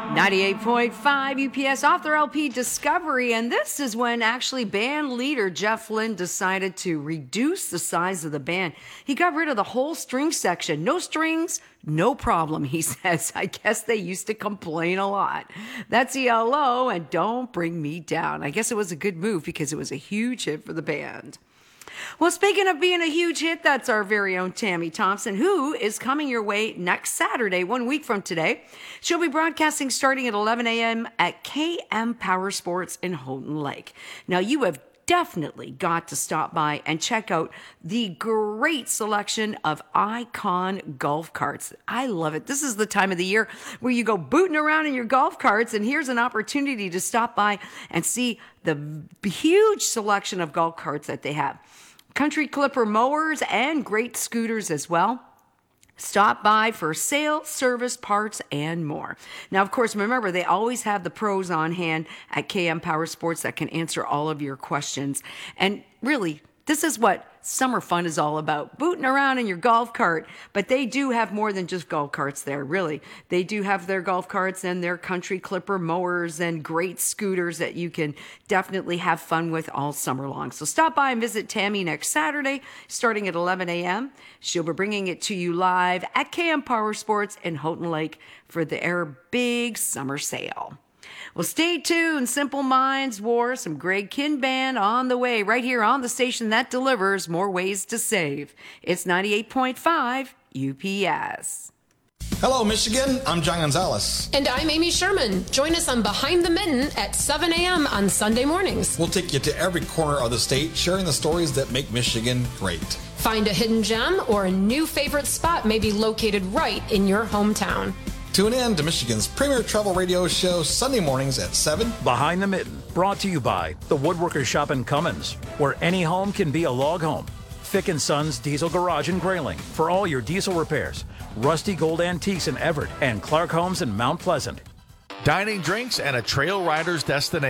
98.5 UPS off their LP Discovery, and this is when actually band leader Jeff Lynne decided to reduce the size of the band. He got rid of the whole string section. No strings, no problem, he says. I guess they used to complain a lot. That's ELO and Don't Bring Me Down. I guess it was a good move because it was a huge hit for the band. Well, speaking of being a huge hit, that's our very own Tammy Thompson, who is coming your way next Saturday, 1 week from today. She'll be broadcasting starting at 11 a.m. at KM Power Sports in Houghton Lake. Now, you have definitely got to stop by and check out the great selection of Icon golf carts. I love it. This is the time of the year where you go booting around in your golf carts, and here's an opportunity to stop by and see the huge selection of golf carts that they have. Country Clipper mowers and great scooters as well. Stop by for sales, service, parts, and more. Now, of course, remember, they always have the pros on hand at KM Power Sports that can answer all of your questions. And really, this is what summer fun is all about, booting around in your golf cart. But they do have more than just golf carts there, really. They do have their golf carts and their Country Clipper mowers and great scooters that you can definitely have fun with all summer long. So stop by and visit Tammy next Saturday, starting at 11 a.m. She'll be bringing it to you live at KM Power Sports in Houghton Lake for their big summer sale. Well, stay tuned. Simple Minds War, some Greg Kihn Band on the way right here on the station that delivers more ways to save. It's 98.5 UPS. Hello, Michigan. I'm John Gonzalez. And I'm Amy Sherman. Join us on Behind the Mitten at 7 a.m. on Sunday mornings. We'll take you to every corner of the state, sharing the stories that make Michigan great. Find a hidden gem or a new favorite spot may be located right in your hometown. Tune in to Michigan's premier travel radio show Sunday mornings at 7. Behind the Mitten, brought to you by the Woodworker Shop in Cummins, where any home can be a log home. Fick & Sons Diesel Garage in Grayling for all your diesel repairs. Rusty Gold Antiques in Everett and Clark Homes in Mount Pleasant. Dining, drinks, and a trail rider's destination.